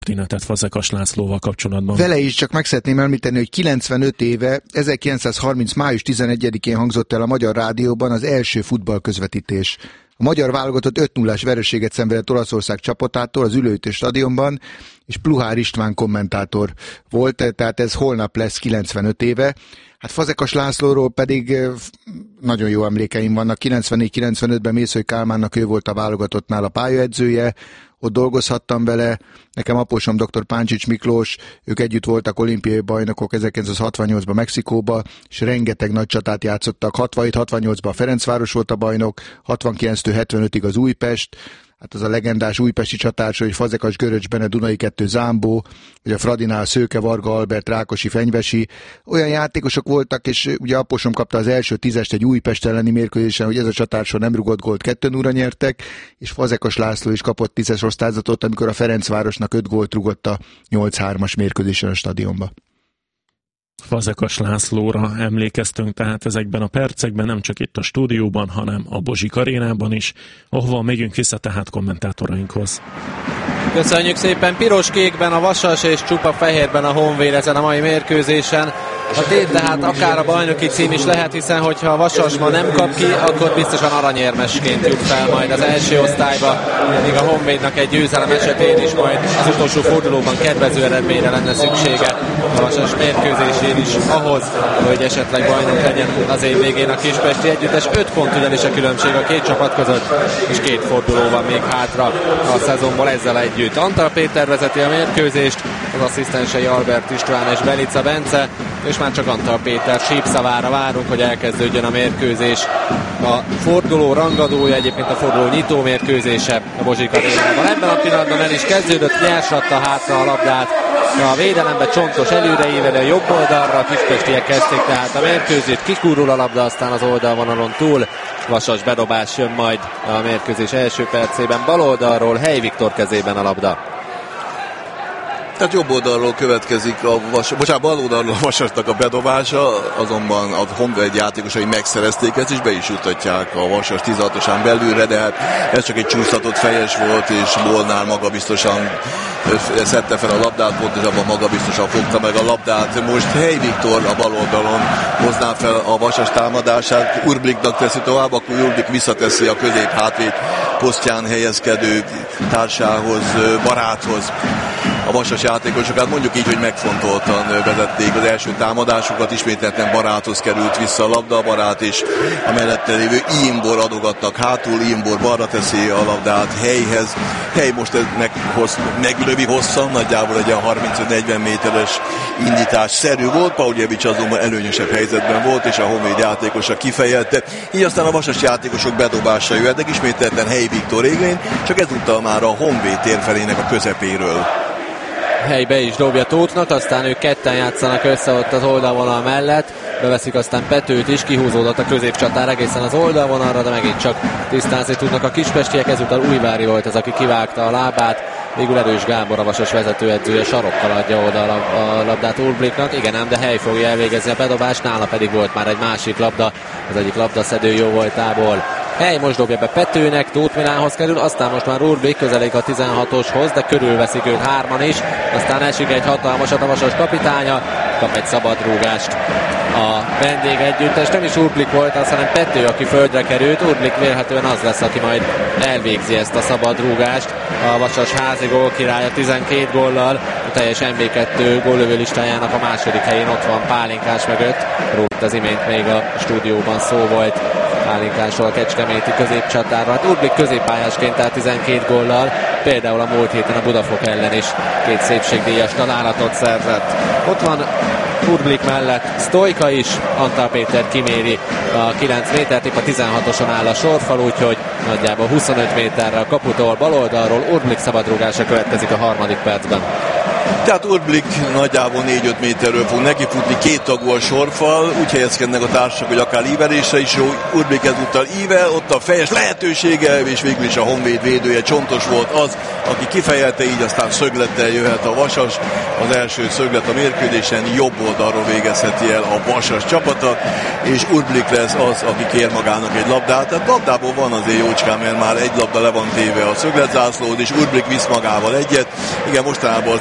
történetet Fazekas Lászlóval kapcsolatban. Vele is csak meg szeretném említeni, hogy 95 éve, 1930. május 11-én hangzott el a Magyar Rádióban az első futballközvetítés. A magyar válogatott 5-0-ás vereséget szenvedett Olaszország csapatától az Ülőhütte stadionban, és Pluhár István kommentátor volt, tehát ez holnap lesz 95 éve. Hát Fazekas Lászlóról pedig nagyon jó emlékeim vannak. 94-95-ben Mészöly Kálmánnak ő volt a válogatottnál a pályaedzője, ott dolgozhattam vele, nekem apósom dr. Páncsics Miklós, ők együtt voltak olimpiai bajnokok 1968-ban Mexikóba, és rengeteg nagy csatát játszottak. 67-68-ban a Ferencváros volt a bajnok, 69-75-ig az Újpest, hát az a legendás újpesti csatás, hogy Fazekas, Göröcs, Bene, Dunai 2, Zámbó, vagy a Fradinál Szőke, Varga, Albert, Rákosi, Fenyvesi. Olyan játékosok voltak, és ugye apósom kapta az első 10-est egy Újpest elleni mérkőzésen, hogy ez a csatárson nem rugott gólt, 2-0-ra nyertek, és Fazekas László is kapott 10-es osztályzatot, amikor a Ferencvárosnak 5 gólt rugott a 8-3-as mérkőzésen a stadionba. Fazekas Lászlóra emlékeztünk tehát ezekben a percekben, nem csak itt a stúdióban, hanem a Bozsik arénában is, ahova megyünk vissza tehát kommentátorainkhoz. Köszönjük szépen, piros-kékben a Vasas és csupa fehérben a Honvéd ezen a mai mérkőzésen. A tét tehát akár a bajnoki cím is lehet, hiszen hogyha a Vasas ma nem kap ki, akkor biztosan aranyérmesként jut fel majd az első osztályba, míg a Honvédnak egy győzelem esetén is majd az utolsó fordulóban kedvező eredményre lenne szüksége a Vasas mérkőzésén is ahhoz, hogy esetleg bajnok legyen az év végén a kispesti együttes. 5 pont ugyanis a különbség a két csapat között, és 2 forduló van még hátra a szezonból ezzel együtt. Antal Péter vezeti a mérkőzést, az asszisztensei Albert István és Belica Bence, és már csak Antal Péter sípszavára várunk, hogy elkezdődjön a mérkőzés. A forduló rangadója, egyébként a forduló nyitó mérkőzése a Bozsik arénában. Ebben a pillanatban el is kezdődött, nyers adta hátra a labdát. A védelembe Csontos előreívelő a jobb oldalra, a kispestiek kezdték tehát a mérkőzést, kikúrul a labda, aztán az oldalvonalon túl. Vasas bedobás jön majd a mérkőzés első percében, bal oldalról Hely Viktor kezében a labda. Tehát jobb oldalról következik bal oldalról a Vasasnak a bedobása, azonban a Honvéd játékosai megszerezték ezt, és be is jutatják a Vasas 16-osán belülre, de hát ez csak egy csúsztatott fejes volt, és Molnár magabiztosan szedte fel a labdát, pontosabban magabiztosan fogta meg a labdát. Most Hely Viktor a bal oldalon hozná fel a Vasas támadását, Urbliknak teszi tovább, akkor Urblik visszateszi a közép-hátvéd posztján helyezkedő társához, Baráthoz a Vasas játékosokat, mondjuk így, hogy megfontoltan vezették az első támadásukat, ismételten Baráthoz került vissza a labda, Barát és a mellette lévő Imbor adogattak hátul, Imbor balra teszi a labdát Helyhez. Hely most meglövi hosszan, nagyjából egy 35-40 méteres indítás szerű volt, Pauljevics azonban előnyösebb helyzetben volt, és a Honvéd játékosa kifejelte, így aztán a Vasas játékosok bedobása jöhetnek, ismételten Hely Viktor égén, csak ezúttal már a Honvéd térfelének a közepéről. Hely be is dobja Tóthnak, aztán ők ketten játszanak össze ott az oldalvonal mellett, beveszik aztán Petőt is, kihúzódott a középcsatár egészen az oldalvonalra, de megint csak tisztázni tudnak a kispestiek, ezúttal Újvári volt az, aki kivágta a lábát, végül Erős Gábor, a Vasas vezetőedzője sarokkal adja oda a labdát Urbliknak, igen ám, de Hely fogja elvégezni a bedobást, nála pedig volt már egy másik labda, az egyik labdaszedő jó voltából. Hely most dobja be Petőnek, Tóth Milánhoz kerül, aztán most már Urblik közelik a 16-oshoz, de körülveszik őt hárman is, aztán esik egy hatalmasat a Vasas kapitánya, kap egy szabadrúgást a vendég együttes, nem is Urblik volt az, hanem Pető, aki földre került. Urblik vélhetően az lesz, aki majd elvégzi ezt a szabadrúgást. A Vasas házi gólkirálya 12 góllal, a teljes MB2 góllövő listájának a második helyén ott van Pálinkás mögött. Róla az imént még a stúdióban szó volt Pálinkásról, a kecskeméti középcsatárra. Hát Urblik középpályásként, tehát 12 góllal, például a múlt héten a Budafok ellen is 2 szépségdíjas találatot szerzett. Ott van Urblik mellett Sztojka is, Antal Péter kiméri a 9 métert, épp a 16-oson áll a sorfal, úgyhogy nagyjából 25 méterre a kaputól bal oldalról Urblik szabadrúgása következik a harmadik percben. Tehát Urblik nagyjából 4-5 méterről fog nekifutni, kéttagú a sorfal, úgy helyezkednek a társak, hogy akár ívelésre is jó. Urblik ezúttal ível, ott a fejes lehetősége, és végül is a Honvéd védője Csontos volt az, aki kifejelte, így aztán szöglettel jöhet a Vasas. Az első szöglet a mérkőzésen, jobb oldalról végezheti el a Vasas csapata, és Urblik lesz az, aki kér magának egy labdát. Tehát labdából van azért jócskán, mert már egy labda le van téve a szögletzászlód, és Urblik visz magával egyet. Igen, mostanában